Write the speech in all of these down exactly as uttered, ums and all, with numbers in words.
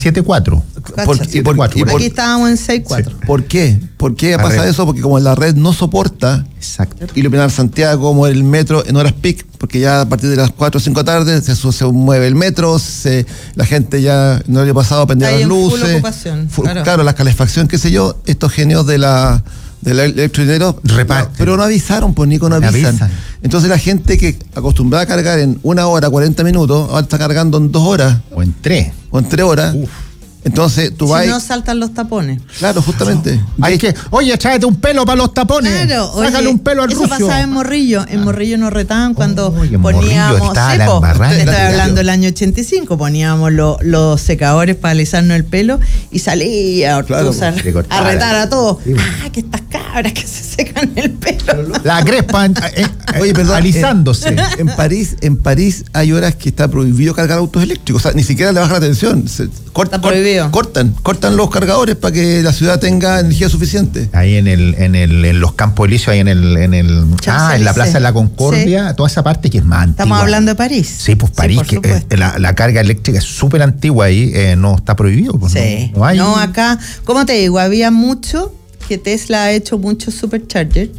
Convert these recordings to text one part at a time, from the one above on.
siete cuatro. Por, y por, y por, aquí estábamos en seis cuatro. Sí. ¿Por qué? ¿Por qué la pasa red. eso? Porque como la red no soporta Exacto. iluminar Santiago como el metro en horas peak, porque ya a partir de las cuatro o cinco de la tarde se, se mueve el metro, se, la gente ya no le ha pasado a prender las luces. Full ocupación, full, claro. claro, la calefacción, qué sé yo, estos genios de la del electrodinero reparten. Pero no avisaron, pues Nico, no avisan. avisan. Entonces la gente que acostumbrada a cargar en una hora, cuarenta minutos, ahora está cargando en dos horas. O en tres. O en tres horas. Uf. Entonces tú vas. Si no saltan los tapones. Claro, justamente. No. Hay que, oye, tráete un pelo para los tapones. Claro, sácale un pelo al eso rucio. Eso pasaba en Morrillo. En Morrillo nos retaban cuando oye, poníamos. Sí, po, te estoy hablando del año ochenta y cinco. Poníamos lo, los secadores para alisarnos el pelo y salía Ortúzar claro, a retar a todos. Sí, ah, que estas cabras que se secan el pelo. La crespa, en, eh, oye, perdón, alisándose. En, en París, en París hay horas que está prohibido cargar autos eléctricos. O sea, ni siquiera le baja la tensión. Se, corta, está prohibido. Cortan, cortan los cargadores para que la ciudad tenga energía suficiente. Ahí en el, en el, en los Campos Elíseos, ahí en el, en el, ah, en la Plaza de la Concordia, sí. Toda esa parte que es más antigua. Estamos hablando de París. Sí, pues París, sí, que eh, la, la carga eléctrica es súper antigua ahí, eh, no está prohibido. Pues, sí. No, no, hay... no, acá, como te digo, había mucho que Tesla ha hecho muchos superchargers,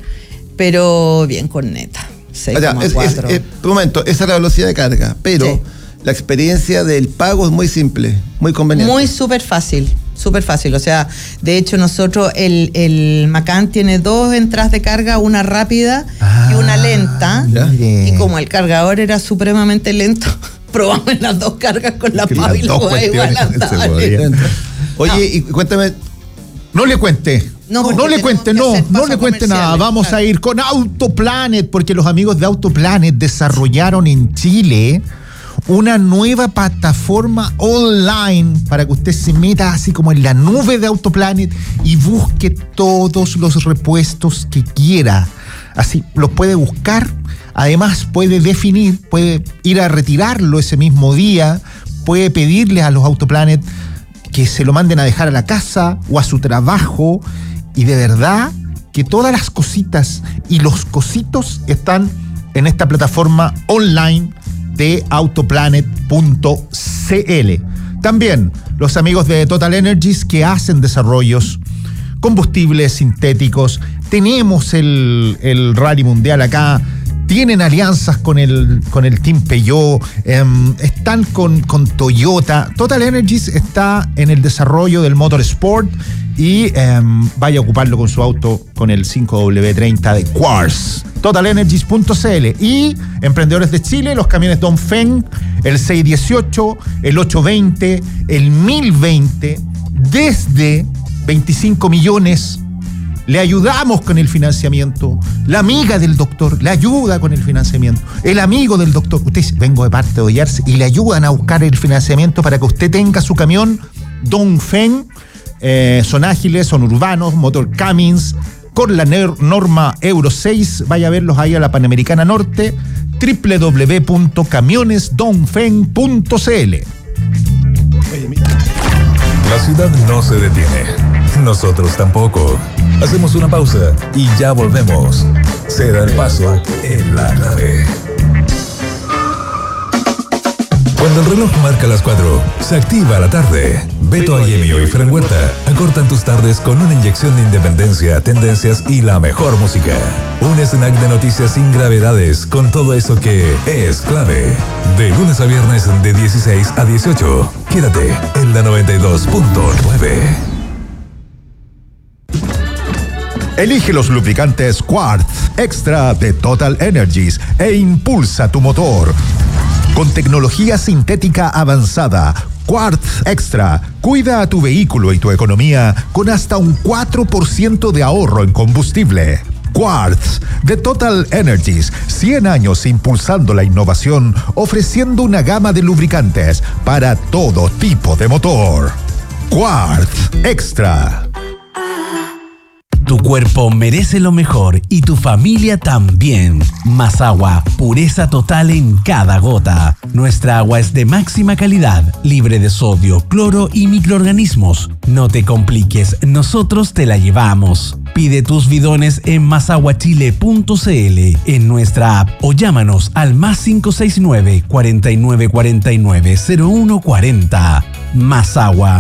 pero bien corneta. seis coma cuatro. Es, es, es, un momento, esa es la velocidad de carga, pero sí. La experiencia del pago es muy simple, muy conveniente. Muy súper fácil, súper fácil. O sea, de hecho nosotros, el, el Macan tiene dos entradas de carga, una rápida ah, y una lenta. Mire. Y como el cargador era supremamente lento, probamos las dos cargas con la pava y la hueá igual andaba. Oye, no. y cuéntame. No le cuente. No, no le cuente, no, no le cuente nada. Vamos claro. a ir con Autoplanet, porque los amigos de Autoplanet desarrollaron en Chile una nueva plataforma online para que usted se meta así como en la nube de Autoplanet y busque todos los repuestos que quiera. Así los puede buscar, además puede definir, puede ir a retirarlo ese mismo día, puede pedirle a los Autoplanet que se lo manden a dejar a la casa o a su trabajo, y de verdad que todas las cositas y los cositos están en esta plataforma online de autoplanet punto c l. También los amigos de Total Energies que hacen desarrollos, combustibles sintéticos. Tenemos el, el Rally Mundial acá. Tienen alianzas con el, con el Team Peugeot, eh, están con, con Toyota. Total Energies está en el desarrollo del Motorsport y eh, vaya a ocuparlo con su auto con el cinco W treinta de Quartz. total energies punto c l. Y Emprendedores de Chile, los camiones Dongfeng, el seiscientos dieciocho, el ochocientos veinte, el mil veinte, desde veinticinco millones. Le ayudamos con el financiamiento. La amiga del doctor le ayuda con el financiamiento. El amigo del doctor, usted dice, vengo de parte de Ollarse, y le ayudan a buscar el financiamiento para que usted tenga su camión Dongfeng. Eh, son ágiles, son urbanos, motor Cummins, con la norma Euro seis. Vaya a verlos ahí a la Panamericana Norte, doble u doble u doble u punto camiones dongfeng punto c l. La ciudad no se detiene. Nosotros tampoco. Hacemos una pausa y ya volvemos. Se da el paso en la nave. Cuando el reloj marca las cuatro, se activa la tarde. Beto Ayemio y Fran Huerta acortan tus tardes con una inyección de independencia, tendencias y la mejor música. Un snack de noticias sin gravedades, con todo eso que es clave. De lunes a viernes de dieciséis a dieciocho. Quédate en la noventa y dos punto nueve. Elige los lubricantes Quartz Extra de Total Energies e impulsa tu motor. Con tecnología sintética avanzada, Quartz Extra cuida a tu vehículo y tu economía con hasta un cuatro por ciento de ahorro en combustible. Quartz de Total Energies, cien años impulsando la innovación, ofreciendo una gama de lubricantes para todo tipo de motor. Quartz Extra. Tu cuerpo merece lo mejor y tu familia también. Masagua, pureza total en cada gota. Nuestra agua es de máxima calidad, libre de sodio, cloro y microorganismos. No te compliques, nosotros te la llevamos. Pide tus bidones en masaguachile punto c l, en nuestra app o llámanos al más cinco seis nueve, cuarenta y nueve cuarenta y nueve, cero uno cuarenta. Masagua.